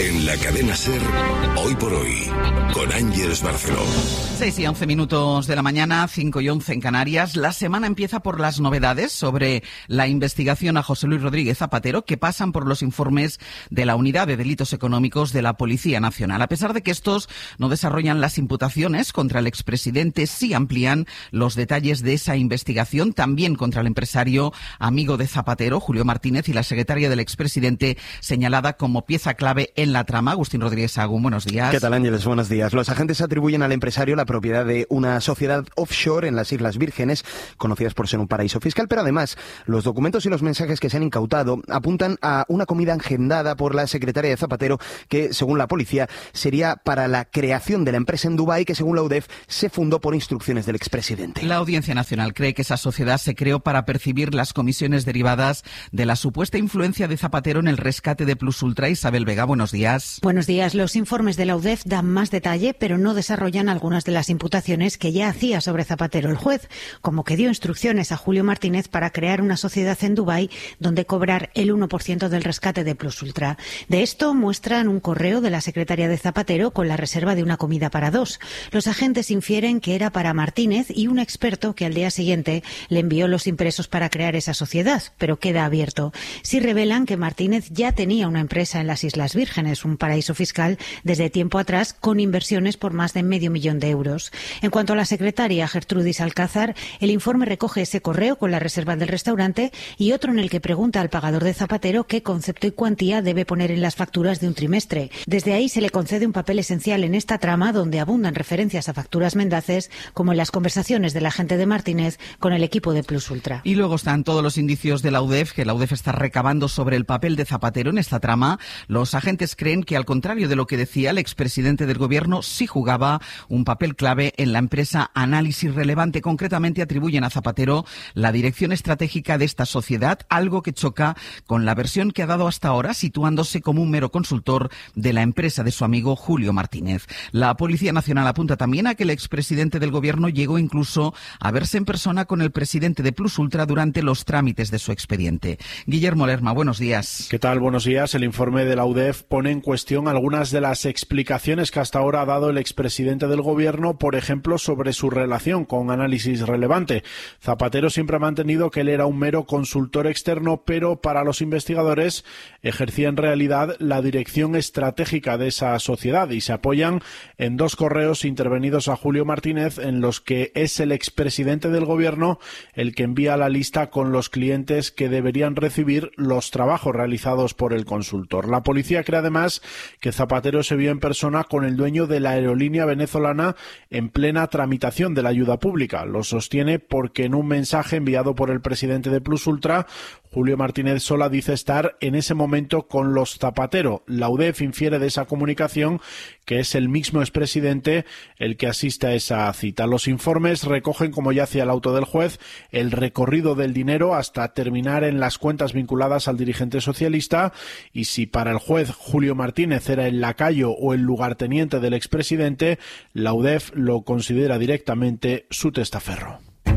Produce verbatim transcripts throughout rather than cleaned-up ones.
En la cadena SER, Hoy por Hoy, con Ángeles Barceló. seis y once minutos de la mañana, cinco y once en Canarias. La semana empieza por las novedades sobre la investigación a José Luis Rodríguez Zapatero, que pasan por los informes de la Unidad de Delitos Económicos de la Policía Nacional. A pesar de que estos no desarrollan las imputaciones contra el expresidente, sí amplían los detalles de esa investigación, también contra el empresario amigo de Zapatero, Julio Martínez, y la secretaria del expresidente, señalada como pieza clave en la trama. Agustín Rodríguez Sagún, buenos días. ¿Qué tal, Ángeles? Buenos días. Los agentes atribuyen al empresario la propiedad de una sociedad offshore en las Islas Vírgenes, conocidas por ser un paraíso fiscal, pero además los documentos y los mensajes que se han incautado apuntan a una comida agendada por la secretaria de Zapatero que, según la policía, sería para la creación de la empresa en Dubái, que según la U D E F se fundó por instrucciones del expresidente. La Audiencia Nacional cree que esa sociedad se creó para percibir las comisiones derivadas de la supuesta influencia de Zapatero en el rescate de Plus Ultra. Isabel Vega, buenos días. Buenos días. Los informes de la U D E F dan más detalle, pero no desarrollan algunas de las imputaciones que ya hacía sobre Zapatero el juez, como que dio instrucciones a Julio Martínez para crear una sociedad en Dubái donde cobrar el uno por ciento del rescate de Plus Ultra. De esto muestran un correo de la secretaria de Zapatero con la reserva de una comida para dos. Los agentes infieren que era para Martínez y un experto que al día siguiente le envió los impresos para crear esa sociedad, pero queda abierto. Sí revelan que Martínez ya tenía una empresa en las Islas Vírgenes, un paraíso fiscal, desde tiempo atrás, con inversiones por más de medio millón de euros. En cuanto a la secretaria Gertrudis Alcázar, el informe recoge ese correo con la reserva del restaurante y otro en el que pregunta al pagador de Zapatero qué concepto y cuantía debe poner en las facturas de un trimestre. Desde ahí se le concede un papel esencial en esta trama, donde abundan referencias a facturas mendaces, como en las conversaciones del agente de Martínez con el equipo de Plus Ultra. Y luego están todos los indicios de la U D E F, que la U D E F está recabando sobre el papel de Zapatero en esta trama. Los agentes creen que, al contrario de lo que decía el expresidente del gobierno, sí jugaba un papel clave en la empresa Análisis Relevante. Concretamente atribuyen a Zapatero la dirección estratégica de esta sociedad, algo que choca con la versión que ha dado hasta ahora, situándose como un mero consultor de la empresa de su amigo Julio Martínez. La Policía Nacional apunta también a que el expresidente del gobierno llegó incluso a verse en persona con el presidente de Plus Ultra durante los trámites de su expediente. Guillermo Lerma, buenos días. ¿Qué tal? Buenos días. El informe de la U D E F pone en cuestión algunas de las explicaciones que hasta ahora ha dado el expresidente del gobierno, por ejemplo, sobre su relación con Análisis Relevante. Zapatero siempre ha mantenido que él era un mero consultor externo, pero para los investigadores ejercía en realidad la dirección estratégica de esa sociedad, y se apoyan en dos correos intervenidos a Julio Martínez en los que es el expresidente del gobierno el que envía la lista con los clientes que deberían recibir los trabajos realizados por el consultor. La policía cree además que Zapatero se vio en persona con el dueño de la aerolínea venezolana en plena tramitación de la ayuda pública. Lo sostiene porque en un mensaje enviado por el presidente de Plus Ultra, Julio Martínez Sola dice estar en ese momento con los Zapatero. La U D E F infiere de esa comunicación que es el mismo expresidente el que asiste a esa cita. Los informes recogen, como ya hacía el auto del juez, el recorrido del dinero hasta terminar en las cuentas vinculadas al dirigente socialista, y si para el juez Julio Martínez era el lacayo o el lugarteniente del expresidente, la U D E F lo considera directamente su testaferro.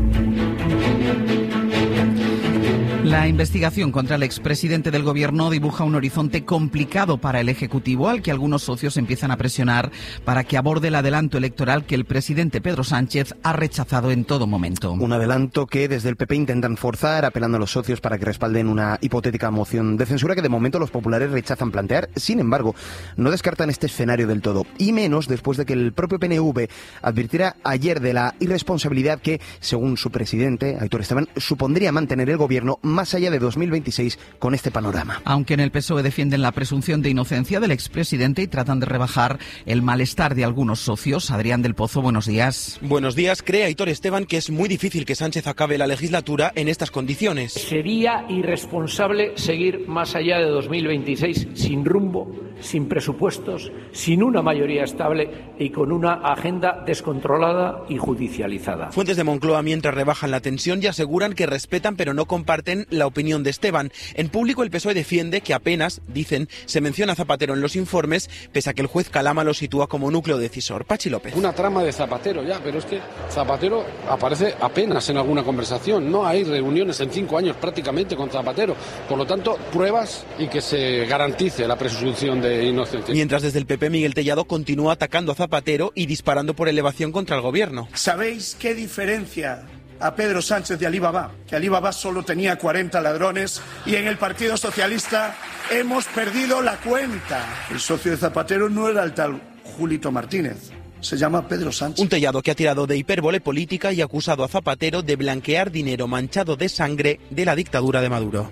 La investigación contra el expresidente del gobierno dibuja un horizonte complicado para el Ejecutivo, al que algunos socios empiezan a presionar para que aborde el adelanto electoral que el presidente Pedro Sánchez ha rechazado en todo momento. Un adelanto que desde el P P intentan forzar, apelando a los socios para que respalden una hipotética moción de censura que de momento los populares rechazan plantear. Sin embargo, no descartan este escenario del todo, y menos después de que el propio P N V advirtiera ayer de la irresponsabilidad que, según su presidente, Aitor Esteban, supondría mantener el gobierno más allá de dos mil veintiséis con este panorama. Aunque en el P S O E defienden la presunción de inocencia del expresidente y tratan de rebajar el malestar de algunos socios. Adrián del Pozo, buenos días. Buenos días. Cree Aitor Esteban que es muy difícil que Sánchez acabe la legislatura en estas condiciones. Sería irresponsable seguir más allá de dos mil veintiséis sin rumbo, sin presupuestos, sin una mayoría estable y con una agenda descontrolada y judicializada. Fuentes de Moncloa mientras rebajan la tensión y aseguran que respetan pero no comparten bien la opinión de Esteban. En público el P S O E defiende que apenas, dicen, se menciona a Zapatero en los informes, pese a que el juez Calama lo sitúa como núcleo decisor. Pachi López. Una trama de Zapatero ya, pero es que Zapatero aparece apenas en alguna conversación. No hay reuniones en cinco años prácticamente con Zapatero. Por lo tanto, pruebas y que se garantice la presunción de inocencia. Mientras desde el P P Miguel Tellado continúa atacando a Zapatero y disparando por elevación contra el gobierno. ¿Sabéis qué diferencia a Pedro Sánchez de Alibaba? Que Alibaba solo tenía cuarenta ladrones y en el Partido Socialista hemos perdido la cuenta. El socio de Zapatero no era el tal Julito Martínez. Se llama Pedro Sánchez. Un Tellado que ha tirado de hipérbole política y acusado a Zapatero de blanquear dinero manchado de sangre de la dictadura de Maduro.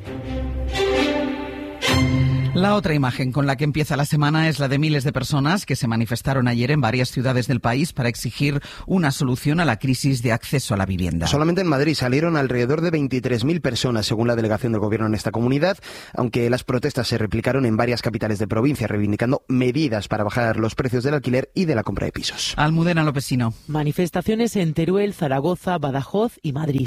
La otra imagen con la que empieza la semana es la de miles de personas que se manifestaron ayer en varias ciudades del país para exigir una solución a la crisis de acceso a la vivienda. Solamente en Madrid salieron alrededor de veintitrés mil personas, según la delegación del gobierno en esta comunidad, aunque las protestas se replicaron en varias capitales de provincia, reivindicando medidas para bajar los precios del alquiler y de la compra de pisos. Almudena Lopesino. Manifestaciones en Teruel, Zaragoza, Badajoz y Madrid.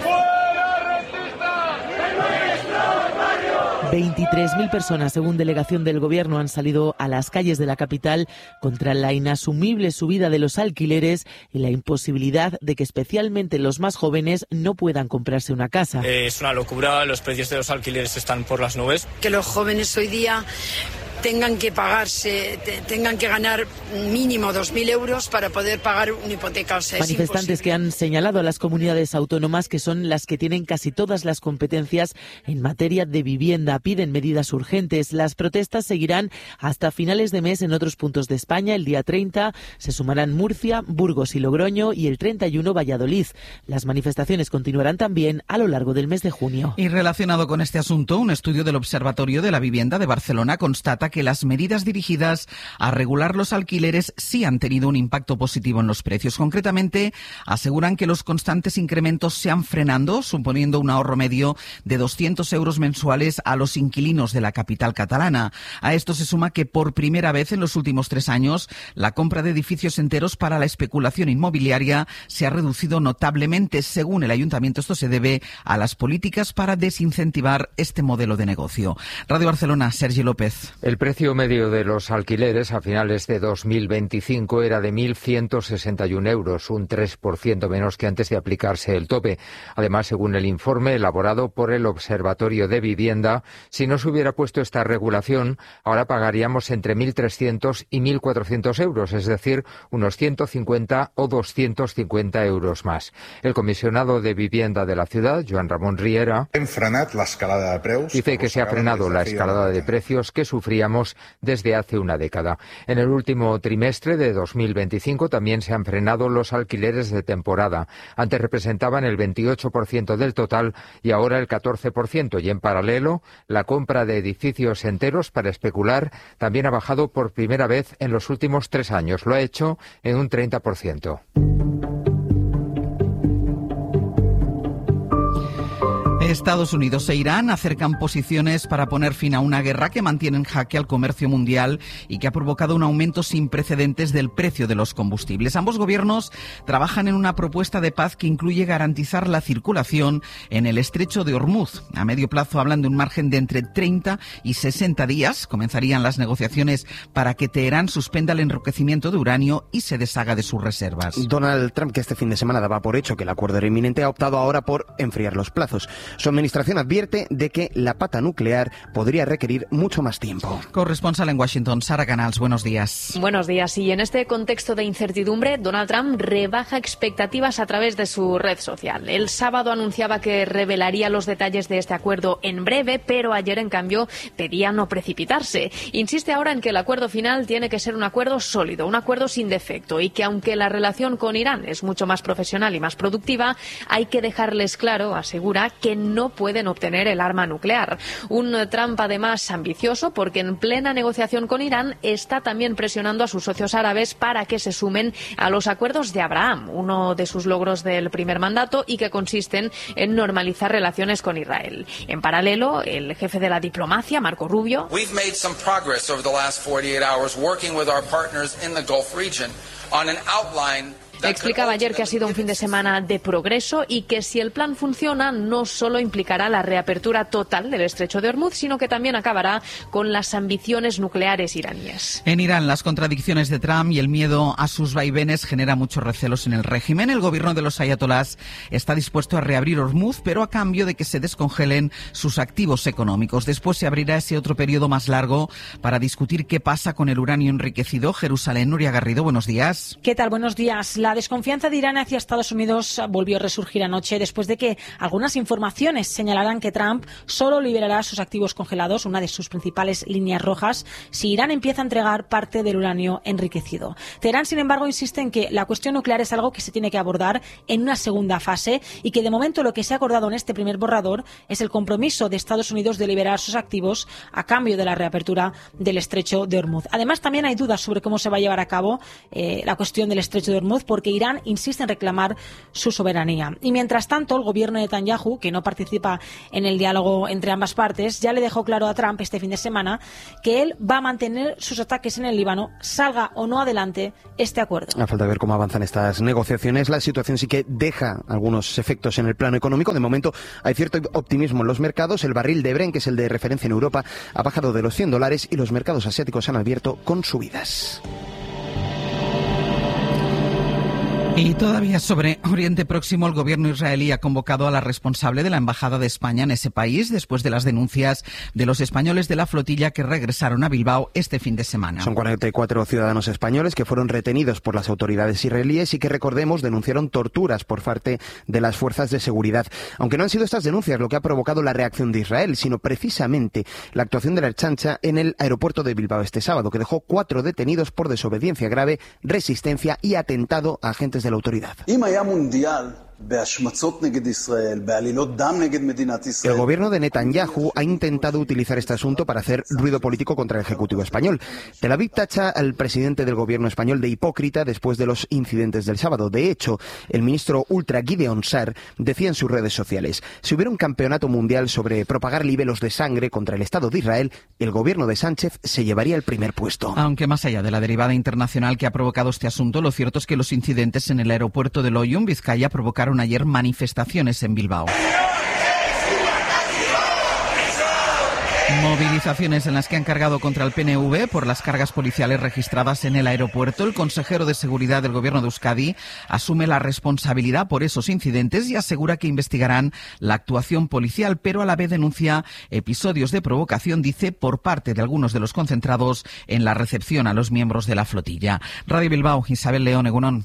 veintitrés mil personas, según delegación del Gobierno, han salido a las calles de la capital contra la inasumible subida de los alquileres y la imposibilidad de que especialmente los más jóvenes no puedan comprarse una casa. Eh, es una locura, los precios de los alquileres están por las nubes. Que los jóvenes hoy día tengan que pagarse, tengan que ganar mínimo dos mil euros para poder pagar una hipoteca. O sea, manifestantes que han señalado a las comunidades autónomas, que son las que tienen casi todas las competencias en materia de vivienda, piden medidas urgentes. Las protestas seguirán hasta finales de mes en otros puntos de España. El día treinta se sumarán Murcia, Burgos y Logroño, y el treinta y uno Valladolid. Las manifestaciones continuarán también a lo largo del mes de junio. Y relacionado con este asunto, un estudio del Observatorio de la Vivienda de Barcelona constata que las medidas dirigidas a regular los alquileres sí han tenido un impacto positivo en los precios. Concretamente, aseguran que los constantes incrementos se han frenando, suponiendo un ahorro medio de doscientos euros mensuales a los inquilinos de la capital catalana. A esto se suma que por primera vez en los últimos tres años la compra de edificios enteros para la especulación inmobiliaria se ha reducido notablemente. Según el ayuntamiento, esto se debe a las políticas para desincentivar este modelo de negocio. Radio Barcelona, Sergi López. El precio medio de los alquileres a finales de dos mil veinticinco era de mil ciento sesenta y un euros, un tres por ciento menos que antes de aplicarse el tope. Además, según el informe elaborado por el Observatorio de Vivienda, si no se hubiera puesto esta regulación, ahora pagaríamos entre mil trescientos y mil cuatrocientos euros, es decir, unos ciento cincuenta o doscientos cincuenta euros más. El comisionado de Vivienda de la ciudad, Joan Ramon Riera, dice que se ha frenado la escalada de precios que sufríamos desde hace una década. En el último trimestre de dos mil veinticinco también se han frenado los alquileres de temporada. Antes representaban el veintiocho por ciento del total y ahora el catorce por ciento. Y en paralelo, la compra de edificios enteros para especular también ha bajado por primera vez en los últimos tres años. Lo ha hecho en un treinta por ciento. Estados Unidos e Irán acercan posiciones para poner fin a una guerra que mantiene en jaque al comercio mundial y que ha provocado un aumento sin precedentes del precio de los combustibles. Ambos gobiernos trabajan en una propuesta de paz que incluye garantizar la circulación en el estrecho de Hormuz. A medio plazo hablan de un margen de entre treinta y sesenta días. Comenzarían las negociaciones para que Teherán suspenda el enriquecimiento de uranio y se deshaga de sus reservas. Donald Trump, que este fin de semana daba por hecho que el acuerdo era inminente, ha optado ahora por enfriar los plazos. Su administración advierte de que la pata nuclear podría requerir mucho más tiempo. Corresponsal en Washington, Sara Canals, buenos días. Buenos días. Y en este contexto de incertidumbre, Donald Trump rebaja expectativas a través de su red social. El sábado anunciaba que revelaría los detalles de este acuerdo en breve, pero ayer, en cambio, pedía no precipitarse. Insiste ahora en que el acuerdo final tiene que ser un acuerdo sólido, un acuerdo sin defecto, y que aunque la relación con Irán es mucho más profesional y más productiva, hay que dejarles claro, asegura, que no pueden obtener el arma nuclear. Un Trump además ambicioso porque en plena negociación con Irán está también presionando a sus socios árabes para que se sumen a los acuerdos de Abraham, uno de sus logros del primer mandato y que consisten en normalizar relaciones con Israel. En paralelo, el jefe de la diplomacia, Marco Rubio, We've made some progress over the last forty-eight hours working with our partners in the Gulf region on an outline Explicaba ayer que ha sido un fin de semana de progreso y que si el plan funciona no solo implicará la reapertura total del estrecho de Hormuz, sino que también acabará con las ambiciones nucleares iraníes. En Irán, las contradicciones de Trump y el miedo a sus vaivenes genera muchos recelos en el régimen. El gobierno de los ayatolás está dispuesto a reabrir Hormuz, pero a cambio de que se descongelen sus activos económicos. Después se abrirá ese otro periodo más largo para discutir qué pasa con el uranio enriquecido. Jerusalén, Nuria Garrido, buenos días. ¿Qué tal? Buenos días. La desconfianza de Irán hacia Estados Unidos volvió a resurgir anoche después de que algunas informaciones señalaran que Trump solo liberará sus activos congelados, una de sus principales líneas rojas, si Irán empieza a entregar parte del uranio enriquecido. Teherán, sin embargo, insiste en que la cuestión nuclear es algo que se tiene que abordar en una segunda fase y que de momento lo que se ha acordado en este primer borrador es el compromiso de Estados Unidos de liberar sus activos a cambio de la reapertura del estrecho de Hormuz. Además, también hay dudas sobre cómo se va a llevar a cabo eh, la cuestión del estrecho de Hormuz, porque Irán insiste en reclamar su soberanía. Y mientras tanto, el gobierno de Netanyahu, que no participa en el diálogo entre ambas partes, ya le dejó claro a Trump este fin de semana que él va a mantener sus ataques en el Líbano, salga o no adelante este acuerdo. A falta de ver cómo avanzan estas negociaciones, la situación sí que deja algunos efectos en el plano económico. De momento hay cierto optimismo en los mercados. El barril de Brent, que es el de referencia en Europa, ha bajado de los cien dólares y los mercados asiáticos han abierto con subidas. Y todavía sobre Oriente Próximo, el gobierno israelí ha convocado a la responsable de la Embajada de España en ese país después de las denuncias de los españoles de la flotilla que regresaron a Bilbao este fin de semana. Son cuarenta y cuatro ciudadanos españoles que fueron retenidos por las autoridades israelíes y que, recordemos, denunciaron torturas por parte de las fuerzas de seguridad. Aunque no han sido estas denuncias lo que ha provocado la reacción de Israel, sino precisamente la actuación de la Ertzaintza en el aeropuerto de Bilbao este sábado, que dejó cuatro detenidos por desobediencia grave, resistencia y atentado a agentes de la autoridad. El gobierno de Netanyahu ha intentado utilizar este asunto para hacer ruido político contra el Ejecutivo español. Tel Aviv tacha al presidente del gobierno español de hipócrita después de los incidentes del sábado. De hecho, el ministro ultra Gideon Sa'ar decía en sus redes sociales: si hubiera un campeonato mundial sobre propagar libelos de sangre contra el Estado de Israel, el gobierno de Sánchez se llevaría el primer puesto. Aunque más allá de la derivada internacional que ha provocado este asunto, lo cierto es que los incidentes en el aeropuerto de Loiu, en Vizcaya, provocaron ayer manifestaciones en Bilbao. Movilizaciones en las que han cargado contra el P N V por las cargas policiales registradas en el aeropuerto. El consejero de Seguridad del Gobierno de Euskadi asume la responsabilidad por esos incidentes y asegura que investigarán la actuación policial, pero a la vez denuncia episodios de provocación, dice, por parte de algunos de los concentrados en la recepción a los miembros de la flotilla. Radio Bilbao, Isabel León, Egunon.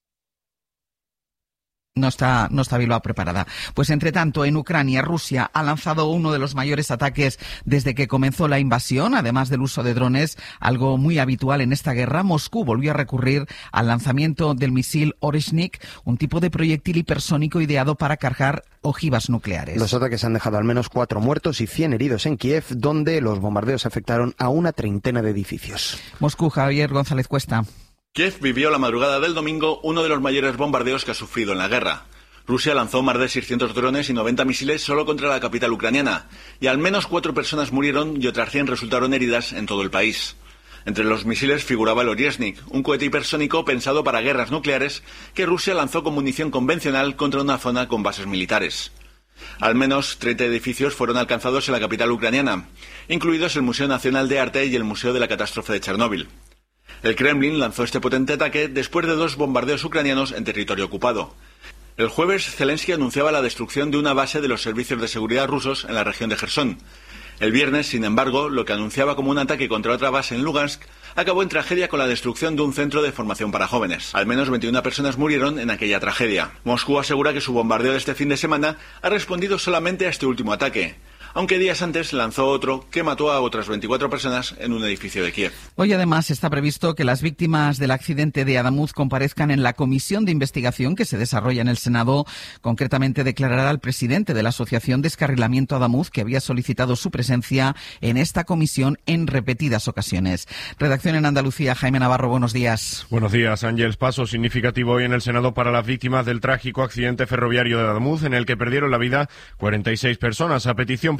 No está, no está Bilbao preparada. Pues entre tanto, en Ucrania, Rusia ha lanzado uno de los mayores ataques desde que comenzó la invasión, además del uso de drones, algo muy habitual en esta guerra. Moscú volvió a recurrir al lanzamiento del misil Oreshnik, un tipo de proyectil hipersónico ideado para cargar ojivas nucleares. Los ataques han dejado al menos cuatro muertos y cien heridos en Kiev, donde los bombardeos afectaron a una treintena de edificios. Moscú, Javier González Cuesta. Kiev vivió la madrugada del domingo uno de los mayores bombardeos que ha sufrido en la guerra. Rusia lanzó más de seiscientos drones y noventa misiles solo contra la capital ucraniana, y al menos cuatro personas murieron y otras cien resultaron heridas en todo el país. Entre los misiles figuraba el Oryezhnik, un cohete hipersónico pensado para guerras nucleares que Rusia lanzó con munición convencional contra una zona con bases militares. Al menos treinta edificios fueron alcanzados en la capital ucraniana, incluidos el Museo Nacional de Arte y el Museo de la Catástrofe de Chernóbil. El Kremlin lanzó este potente ataque después de dos bombardeos ucranianos en territorio ocupado. El jueves, Zelensky anunciaba la destrucción de una base de los servicios de seguridad rusos en la región de Jersón. El viernes, sin embargo, lo que anunciaba como un ataque contra otra base en Lugansk acabó en tragedia con la destrucción de un centro de formación para jóvenes. Al menos veintiuna personas murieron en aquella tragedia. Moscú asegura que su bombardeo de este fin de semana ha respondido solamente a este último ataque, aunque días antes lanzó otro que mató a otras veinticuatro personas en un edificio de Kiev. Hoy además está previsto que las víctimas del accidente de Adamuz comparezcan en la comisión de investigación que se desarrolla en el Senado. Concretamente declarará el presidente de la Asociación Descarrilamiento Adamuz, que había solicitado su presencia en esta comisión en repetidas ocasiones. Redacción en Andalucía, Jaime Navarro, buenos días. Buenos días, Ángeles. Paso significativo hoy en el Senado para las víctimas del trágico accidente ferroviario de Adamuz, en el que perdieron la vida cuarenta y seis personas. A petición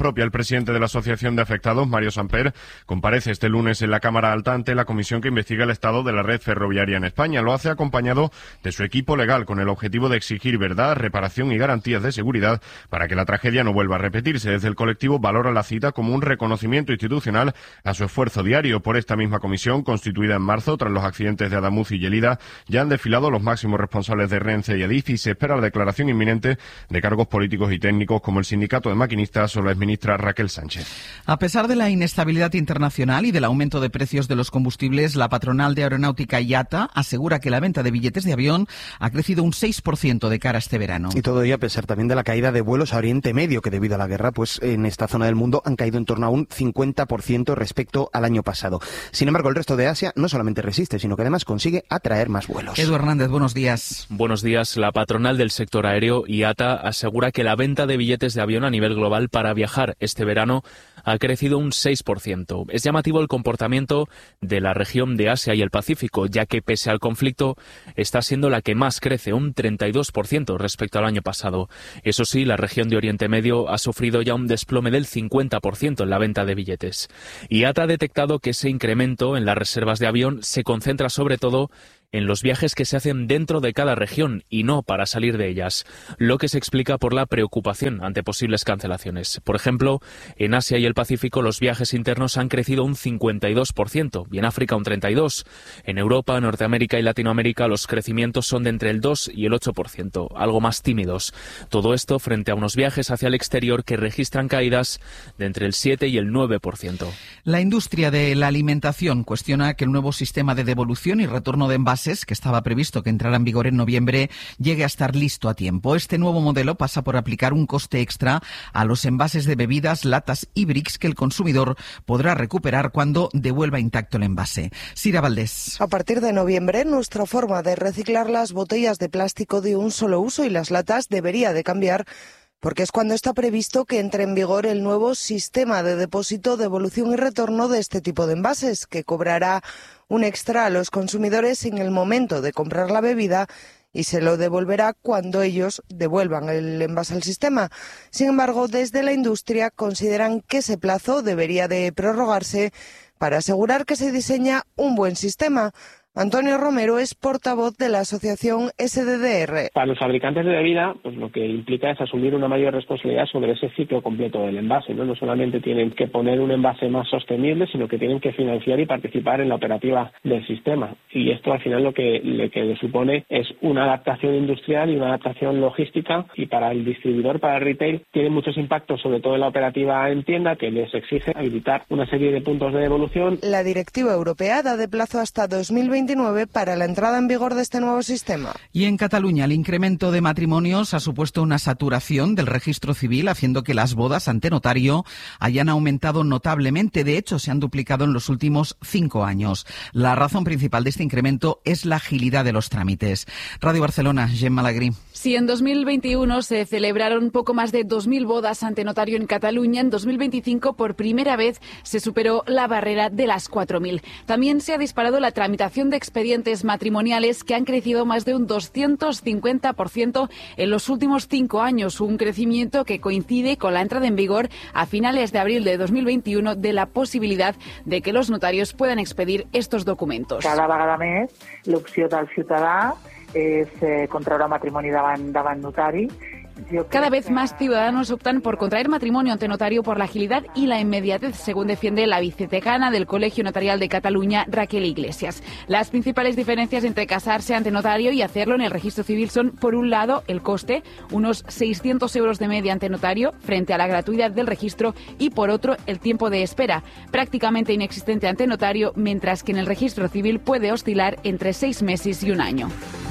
propia, el presidente de la Asociación de Afectados, Mario Samper, comparece este lunes en la Cámara Alta ante la comisión que investiga el estado de la red ferroviaria en España. Lo hace acompañado de su equipo legal con el objetivo de exigir verdad, reparación y garantías de seguridad para que la tragedia no vuelva a repetirse. Desde el colectivo valora la cita como un reconocimiento institucional a su esfuerzo diario. Por esta misma comisión, constituida en marzo tras los accidentes de Adamuz y Llelida, ya han desfilado los máximos responsables de Renfe y Adif y se espera la declaración inminente de cargos políticos y técnicos como el sindicato de maquinistas o la exministra Raquel Sánchez. A pesar de la inestabilidad internacional y del aumento de precios de los combustibles, la patronal de aeronáutica I A T A asegura que la venta de billetes de avión ha crecido un seis por ciento de cara a este verano. Y todo ello a pesar también de la caída de vuelos a Oriente Medio, que debido a la guerra, pues en esta zona del mundo han caído en torno a un cincuenta por ciento respecto al año pasado. Sin embargo, el resto de Asia no solamente resiste, sino que además consigue atraer más vuelos. Edu Hernández, buenos días. Buenos días. La patronal del sector aéreo, I A T A, asegura que la venta de billetes de avión a nivel global para viajar este verano ha crecido un seis por ciento. Es llamativo el comportamiento de la región de Asia y el Pacífico, ya que pese al conflicto está siendo la que más crece, un treinta y dos por ciento respecto al año pasado. Eso sí, la región de Oriente Medio ha sufrido ya un desplome del cincuenta por ciento en la venta de billetes. I A T A ha detectado que ese incremento en las reservas de avión se concentra sobre todo en los viajes que se hacen dentro de cada región y no para salir de ellas, lo que se explica por la preocupación ante posibles cancelaciones. Por ejemplo, en Asia y el Pacífico los viajes internos han crecido un cincuenta y dos por ciento y en África un treinta y dos por ciento. En Europa, Norteamérica y Latinoamérica los crecimientos son de entre el dos y el ocho por ciento, algo más tímidos. Todo esto frente a unos viajes hacia el exterior que registran caídas de entre el siete y el nueve por ciento. La industria de la alimentación cuestiona que el nuevo sistema de devolución y retorno de envases que estaba previsto que entrara en vigor en noviembre llegue a estar listo a tiempo. Este nuevo modelo pasa por aplicar un coste extra a los envases de bebidas, latas y bricks que el consumidor podrá recuperar cuando devuelva intacto el envase. Sira Valdés. A partir de noviembre, nuestra forma de reciclar las botellas de plástico de un solo uso y las latas debería de cambiar, porque es cuando está previsto que entre en vigor el nuevo sistema de depósito, devolución y retorno de este tipo de envases, que cobrará un extra a los consumidores en el momento de comprar la bebida y se lo devolverá cuando ellos devuelvan el envase al sistema. Sin embargo, desde la industria consideran que ese plazo debería de prorrogarse para asegurar que se diseña un buen sistema. Antonio Romero es portavoz de la asociación S D D R. Para los fabricantes de bebida, pues lo que implica es asumir una mayor responsabilidad sobre ese ciclo completo del envase, ¿no? No solamente tienen que poner un envase más sostenible, sino que tienen que financiar y participar en la operativa del sistema. Y esto al final lo que, lo que le supone es una adaptación industrial y una adaptación logística, y para el distribuidor, para el retail, tiene muchos impactos, sobre todo en la operativa en tienda, que les exige habilitar una serie de puntos de devolución. La directiva europea da de plazo hasta dos mil veintinueve para la entrada en vigor de este nuevo sistema. Y en Cataluña, el incremento de matrimonios ha supuesto una saturación del registro civil, haciendo que las bodas ante notario hayan aumentado notablemente. De hecho, se han duplicado en los últimos cinco años. La razón principal de este incremento es la agilidad de los trámites. Radio Barcelona, Gemma Lagrí. Si en dos mil veintiuno se celebraron poco más de dos mil bodas ante notario en Cataluña, en dos mil veinticinco por primera vez se superó la barrera de las cuatro mil. También se ha disparado la tramitación de expedientes matrimoniales, que han crecido más de un doscientos cincuenta por ciento en los últimos cinco años, un crecimiento que coincide con la entrada en vigor a finales de abril de dos mil veintiuno de la posibilidad de que los notarios puedan expedir estos documentos. Cada vegada més l'opció del ciutadà és eh, contraure matrimoni davant, davant notari. Cada vez más ciudadanos optan por contraer matrimonio ante notario por la agilidad y la inmediatez, según defiende la vicedecana del Colegio Notarial de Cataluña, Raquel Iglesias. Las principales diferencias entre casarse ante notario y hacerlo en el registro civil son, por un lado, el coste, unos seiscientos euros de media ante notario, frente a la gratuidad del registro, y por otro, el tiempo de espera, prácticamente inexistente ante notario, mientras que en el registro civil puede oscilar entre seis meses y un año.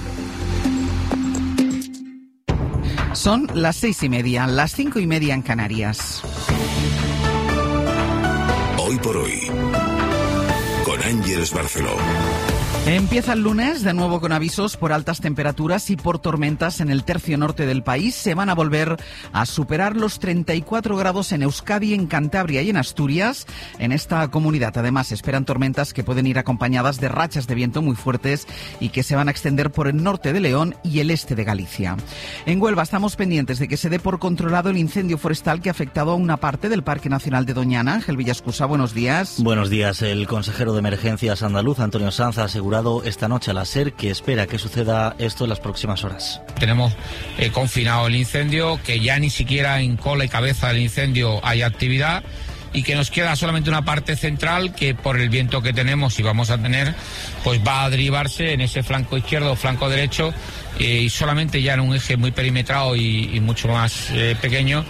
Son las seis y media, las cinco y media en Canarias. Hoy por hoy, con Ángeles Barceló. Empieza el lunes de nuevo con avisos por altas temperaturas y por tormentas en el tercio norte del país. Se van a volver a superar los treinta y cuatro grados en Euskadi, en Cantabria y en Asturias. En esta comunidad, además, esperan tormentas que pueden ir acompañadas de rachas de viento muy fuertes y que se van a extender por el norte de León y el este de Galicia. En Huelva estamos pendientes de que se dé por controlado el incendio forestal que ha afectado a una parte del Parque Nacional de Doñana. Ángel Villascusa, buenos días. Buenos días. El consejero de Emergencias andaluz, Antonio Sanz, ha asegurado esta noche a la SER que espera que suceda esto en las próximas horas. Tenemos eh, confinado el incendio, que ya ni siquiera en cola y cabeza del incendio hay actividad y que nos queda solamente una parte central que por el viento que tenemos y vamos a tener, pues va a derivarse en ese flanco izquierdo o flanco derecho eh, y solamente ya en un eje muy perimetrado y, y mucho más eh, pequeño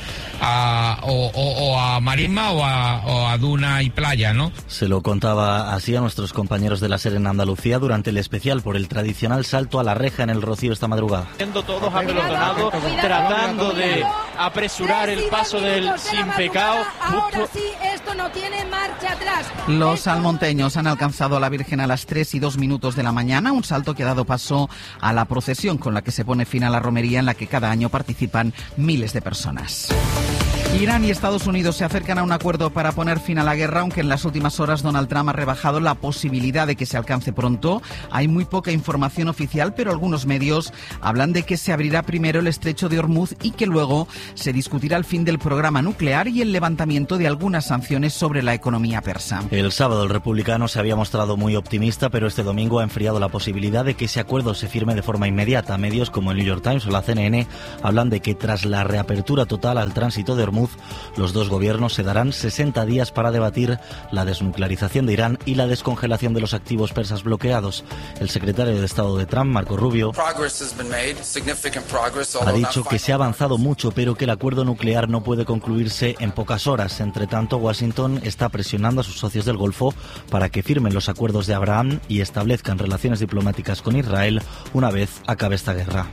a, o, o, o a marisma o a, o a duna y playa, ¿no? Se lo contaba así a nuestros compañeros de la SER en Andalucía durante el especial por el tradicional salto a la reja en el Rocío esta madrugada. Siendo todos apelotonados, tratando de apresurar el paso del sin pecado. Ahora sí, esto no tiene marcha atrás. Los salmonteños han alcanzado a la Virgen a las tres y dos minutos de la mañana, un salto que ha dado paso a la procesión con la que se pone fin a la romería en la que cada año participan miles de personas. Irán y Estados Unidos se acercan a un acuerdo para poner fin a la guerra, aunque en las últimas horas Donald Trump ha rebajado la posibilidad de que se alcance pronto. Hay muy poca información oficial, pero algunos medios hablan de que se abrirá primero el estrecho de Hormuz y que luego se discutirá el fin del programa nuclear y el levantamiento de algunas sanciones sobre la economía persa. El sábado el republicano se había mostrado muy optimista, pero este domingo ha enfriado la posibilidad de que ese acuerdo se firme de forma inmediata. Medios como el New York Times o la C N N hablan de que tras la reapertura total al tránsito de Hormuz, los dos gobiernos se darán sesenta días para debatir la desnuclearización de Irán y la descongelación de los activos persas bloqueados. El secretario de Estado de Trump, Marco Rubio, ha dicho que se ha avanzado mucho, pero que el acuerdo nuclear no puede concluirse en pocas horas. Entre tanto, Washington está presionando a sus socios del Golfo para que firmen los acuerdos de Abraham y establezcan relaciones diplomáticas con Israel una vez acabe esta guerra.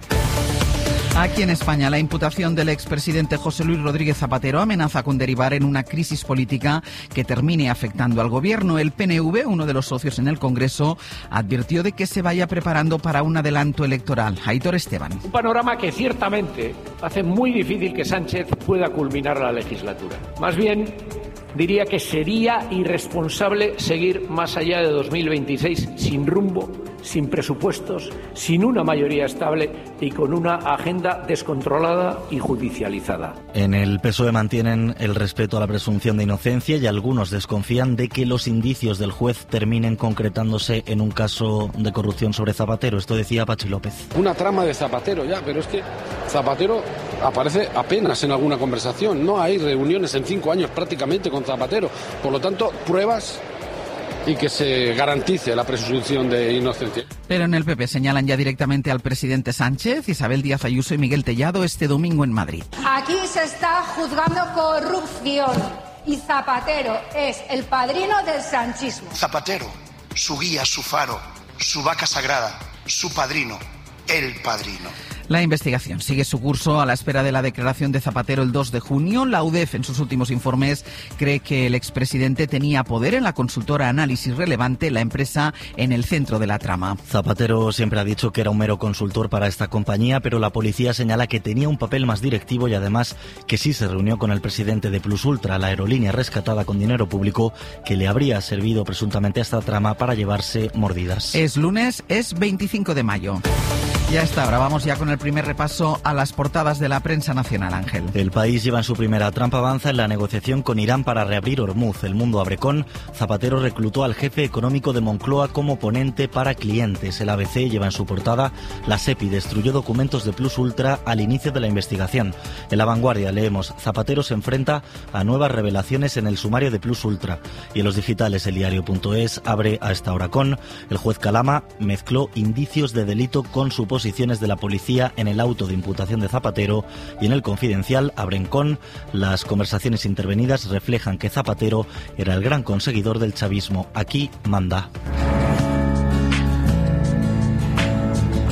Aquí en España, la imputación del expresidente José Luis Rodríguez Zapatero amenaza con derivar en una crisis política que termine afectando al gobierno. El P N V, uno de los socios en el Congreso, advirtió de que se vaya preparando para un adelanto electoral. Aitor Esteban. Un panorama que ciertamente hace muy difícil que Sánchez pueda culminar la legislatura. Más bien, diría que sería irresponsable seguir más allá de dos mil veintiséis sin rumbo, sin presupuestos, sin una mayoría estable y con una agenda descontrolada y judicializada. En el P S O E mantienen el respeto a la presunción de inocencia y algunos desconfían de que los indicios del juez terminen concretándose en un caso de corrupción sobre Zapatero. Esto decía Pachi López. Una trama de Zapatero ya, pero es que Zapatero aparece apenas en alguna conversación. No hay reuniones en cinco años prácticamente con Zapatero. Por lo tanto, pruebas y que se garantice la presunción de inocencia. Pero en el P P señalan ya directamente al presidente Sánchez, Isabel Díaz Ayuso y Miguel Tellado este domingo en Madrid. Aquí se está juzgando corrupción y Zapatero es el padrino del sanchismo. Zapatero, su guía, su faro, su vaca sagrada, su padrino, el padrino. La investigación sigue su curso a la espera de la declaración de Zapatero el dos de junio. La U D E F, en sus últimos informes, cree que el expresidente tenía poder en la consultora Análisis Relevante, la empresa en el centro de la trama. Zapatero siempre ha dicho que era un mero consultor para esta compañía, pero la policía señala que tenía un papel más directivo y además que sí se reunió con el presidente de Plus Ultra, la aerolínea rescatada con dinero público que le habría servido presuntamente a esta trama para llevarse mordidas. Es lunes, es veinticinco de mayo. Ya está, ahora vamos ya con el primer repaso a las portadas de la prensa nacional, Ángel. El País lleva en su primera trampa, avanza en la negociación con Irán para reabrir Hormuz. El Mundo abre con Zapatero reclutó al jefe económico de Moncloa como ponente para clientes. El A B C lleva en su portada la SEPI destruyó documentos de Plus Ultra al inicio de la investigación. En La Vanguardia leemos Zapatero se enfrenta a nuevas revelaciones en el sumario de Plus Ultra. Y en los digitales el diario punto es abre a esta hora con el juez Calama mezcló indicios de delito con suposiciones de la policía en el auto de imputación de Zapatero y en el Confidencial abren con las conversaciones intervenidas reflejan que Zapatero era el gran conseguidor del chavismo. Aquí manda.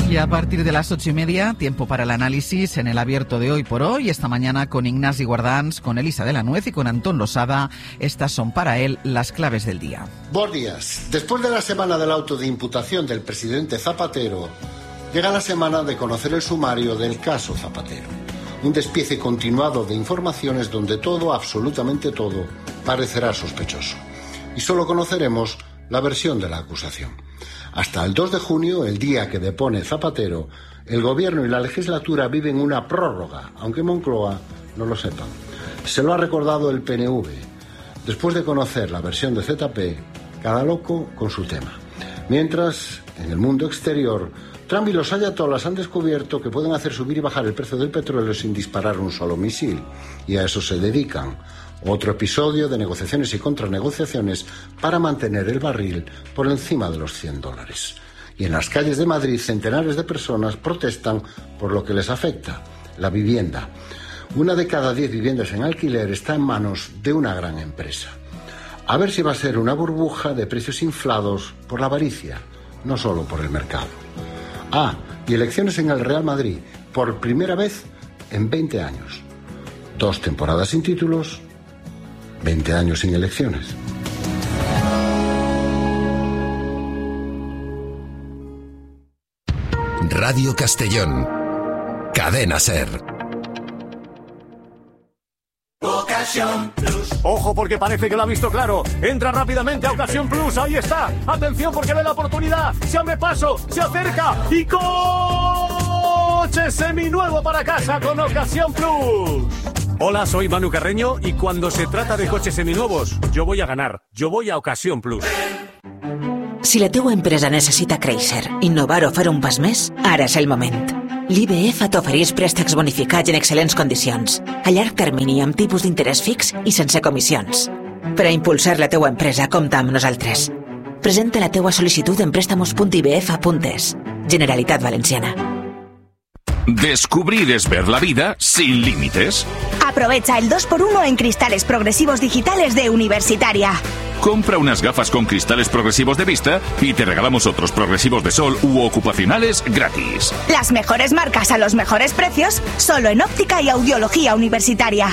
Y a partir de las ocho y media, tiempo para el análisis en el abierto de Hoy por Hoy. Esta mañana con Ignasi Guardans, con Elisa de la Nuez y con Antón Losada. Estas son para él las claves del día. Buenos días. Después de la semana del auto de imputación del presidente Zapatero, llega la semana de conocer el sumario del caso Zapatero. Un despiece continuado de informaciones donde todo, absolutamente todo, parecerá sospechoso. Y solo conoceremos la versión de la acusación. Hasta el dos de junio, el día que depone Zapatero, el Gobierno y la legislatura viven una prórroga, aunque Moncloa no lo sepan. Se lo ha recordado el P N V. Después de conocer la versión de Z P, cada loco con su tema. Mientras, en el mundo exterior, Trump y los ayatolas han descubierto que pueden hacer subir y bajar el precio del petróleo sin disparar un solo misil. Y a eso se dedican. Otro episodio de negociaciones y contranegociaciones para mantener el barril por encima de los cien dólares. Y en las calles de Madrid, centenares de personas protestan por lo que les afecta, la vivienda. Una de cada diez viviendas en alquiler está en manos de una gran empresa. A ver si va a ser una burbuja de precios inflados por la avaricia, no solo por el mercado. Ah, y elecciones en el Real Madrid, por primera vez en veinte años. Dos temporadas sin títulos, veinte años sin elecciones. Radio Castellón. Cadena SER. Ocasión Plus. Ojo, porque parece que lo ha visto claro. Entra rápidamente a Ocasión Plus. Ahí está. Atención, porque ve la oportunidad. Se abre paso, se acerca y coche seminuevo para casa con Ocasión Plus. Hola, soy Manu Carreño y cuando se trata de coches seminuevos, yo voy a ganar. Yo voy a Ocasión Plus. Si la teua empresa necessita créixer, innovar o fer un pas més, ara és el moment. L'I B F t'ofereix préstecs bonificats en excel·lents condicions, a llarg termini amb tipus d'interès fix i sense comissions. Per a impulsar la teua empresa, compta amb nosaltres. Presenta la teua sol·licitud en préstamos punt i b f punt es. Generalitat Valenciana. Descubrir es ver la vida sin límites. Aprovecha el dos por uno en cristales progresivos digitales de Universitaria. Compra unas gafas con cristales progresivos de vista y te regalamos otros progresivos de sol u ocupacionales gratis. Las mejores marcas a los mejores precios, solo en óptica y audiología Universitaria.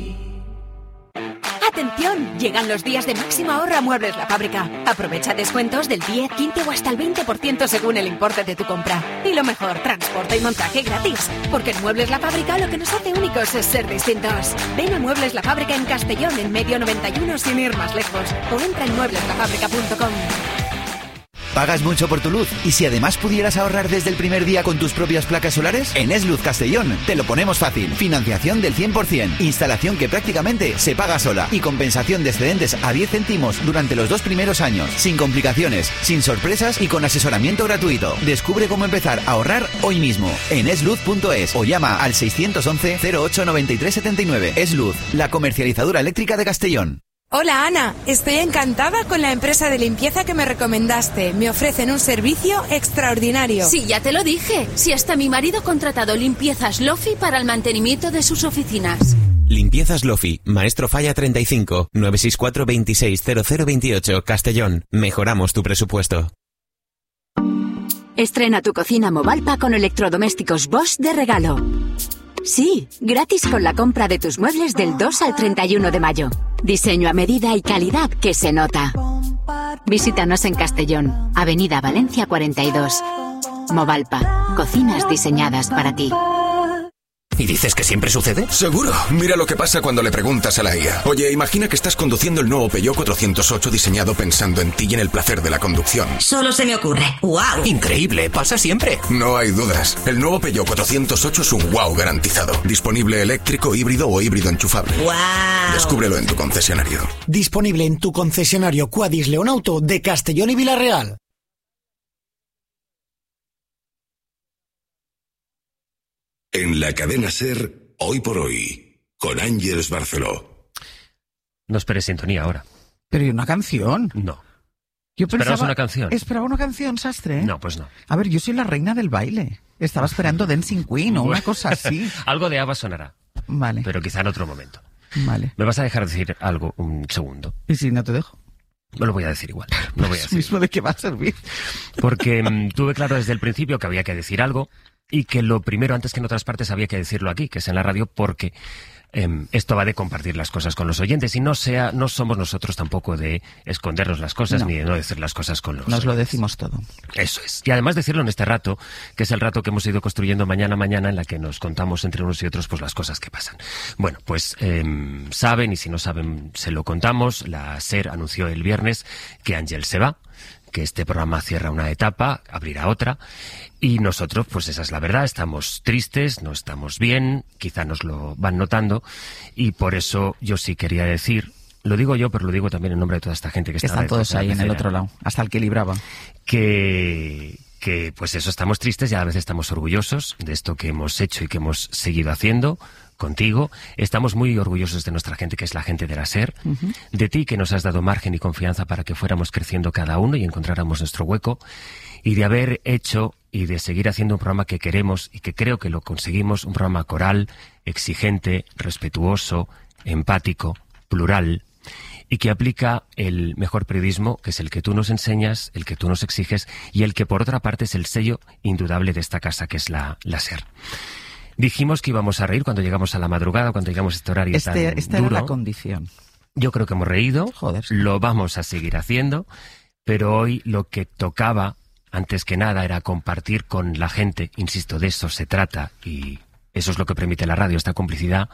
¡Atención! Llegan los días de máxima ahorro a Muebles La Fábrica. Aprovecha descuentos del diez, quince o hasta el veinte por ciento según el importe de tu compra. Y lo mejor, transporte y montaje gratis. Porque en Muebles La Fábrica lo que nos hace únicos es ser distintos. Ven a Muebles La Fábrica en Castellón, en Medio noventa y uno, sin ir más lejos. O entra en muebles la fábrica punto com. ¿Pagas mucho por tu luz? ¿Y si además pudieras ahorrar desde el primer día con tus propias placas solares? En Esluz Castellón te lo ponemos fácil. Financiación del cien por ciento. Instalación que prácticamente se paga sola. Y compensación de excedentes a diez céntimos durante los dos primeros años. Sin complicaciones, sin sorpresas y con asesoramiento gratuito. Descubre cómo empezar a ahorrar hoy mismo. En esluz punto es o llama al seiscientos once, cero ocho, noventa y tres setenta y nueve. Esluz, la comercializadora eléctrica de Castellón. Hola Ana, estoy encantada con la empresa de limpieza que me recomendaste. Me ofrecen un servicio extraordinario. Sí, ya te lo dije. Si hasta mi marido ha contratado Limpiezas Lofi para el mantenimiento de sus oficinas. Limpiezas Lofi, Maestro Falla treinta y cinco, nueve seis cuatro, veintiséis, cero cero veintiocho, Castellón. Mejoramos tu presupuesto. Estrena tu cocina Movalpa con electrodomésticos Bosch de regalo. Sí, gratis con la compra de tus muebles del dos al treinta y uno de mayo. Diseño a medida y calidad que se nota. Visítanos en Castellón, Avenida Valencia cuarenta y dos. Movalpa, cocinas diseñadas para ti. ¿Y dices que siempre sucede? Seguro. Mira lo que pasa cuando le preguntas a la I A. Oye, imagina que estás conduciendo el nuevo Peugeot cuatrocientos ocho diseñado pensando en ti y en el placer de la conducción. Solo se me ocurre. ¡Wow! Increíble, pasa siempre. No hay dudas. El nuevo Peugeot cuatrocientos ocho es un wow garantizado. Disponible eléctrico, híbrido o híbrido enchufable. ¡Wow! Descúbrelo en tu concesionario. Disponible en tu concesionario Quadis León Auto de Castellón y Villarreal. En la cadena SER, Hoy por Hoy, con Ángeles Barceló. No esperes sintonía ahora. Pero ¿y una canción? No. Yo ¿Esperabas pensaba, una canción? Esperaba una canción, Sastre. No, pues no. A ver, yo soy la reina del baile. Estaba esperando Dancing Queen o una cosa así. Algo de ABBA sonará. Vale. Pero quizá en otro momento. Vale. ¿Me vas a dejar decir algo un segundo? ¿Y si no te dejo? No lo voy a decir igual. No voy a decir. ¿Mismo de qué va a servir? Porque mmm, tuve claro desde el principio que había que decir algo y que lo primero, antes que en otras partes, había que decirlo aquí, que es en la radio, porque eh, esto va de compartir las cosas con los oyentes y no sea, no somos nosotros tampoco de escondernos las cosas No. ni de no decir las cosas con los Nos oyentes. lo decimos todo. Eso es. Y además decirlo en este rato, que es el rato que hemos ido construyendo mañana a mañana, en la que nos contamos entre unos y otros pues las cosas que pasan. Bueno, pues eh, saben, y si no saben se lo contamos, la SER anunció el viernes que Ángel se va, que este programa cierra una etapa, abrirá otra, y nosotros, pues esa es la verdad, estamos tristes, no estamos bien, quizá nos lo van notando, y por eso yo sí quería decir, lo digo yo, pero lo digo también en nombre de toda esta gente que está... Están todos ahí en el otro lado, hasta el que libraba. Que... que pues eso, estamos tristes y a la vez estamos orgullosos de esto que hemos hecho y que hemos seguido haciendo contigo. Estamos muy orgullosos de nuestra gente, que es la gente de la SER, uh-huh. de ti, que nos has dado margen y confianza para que fuéramos creciendo cada uno y encontráramos nuestro hueco, y de haber hecho y de seguir haciendo un programa que queremos y que creo que lo conseguimos, un programa coral, exigente, respetuoso, empático, plural, y que aplica el mejor periodismo, que es el que tú nos enseñas, el que tú nos exiges, y el que por otra parte es el sello indudable de esta casa, que es la, la SER. Dijimos que íbamos a reír cuando llegamos a la madrugada, cuando llegamos a este horario este, tan esta duro. Era la condición. Yo creo que hemos reído, Joder. Lo vamos a seguir haciendo, pero hoy lo que tocaba, antes que nada, era compartir con la gente, insisto, de eso se trata, y eso es lo que permite la radio, esta complicidad,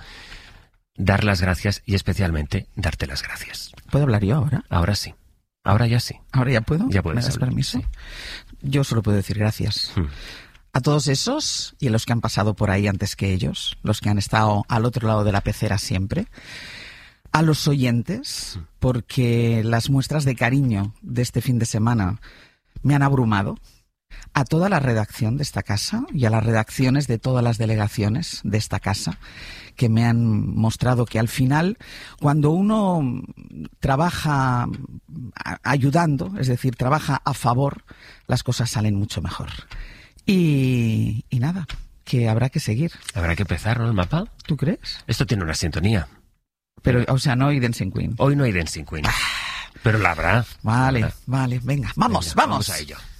dar las gracias y especialmente darte las gracias. ¿Puedo hablar yo ahora? Ahora sí. Ahora ya sí. ¿Ahora ya puedo? Ya puedes ¿Me das hablar. permiso? Sí. Yo solo puedo decir gracias. Hmm. A todos esos y a los que han pasado por ahí antes que ellos, los que han estado al otro lado de la pecera siempre, a los oyentes, porque las muestras de cariño de este fin de semana me han abrumado, a toda la redacción de esta casa y a las redacciones de todas las delegaciones de esta casa, que me han mostrado que al final, cuando uno trabaja ayudando, es decir, trabaja a favor, las cosas salen mucho mejor. Y, y nada, que habrá que seguir. Habrá que empezar, ¿no, el mapa? ¿Tú crees? Esto tiene una sintonía. Pero, o sea, no hay Dancing Queen. Hoy no hay Dancing Queen. Pero la habrá. Vale, la habrá. vale, venga, vamos, venga, vamos. Vamos a ello.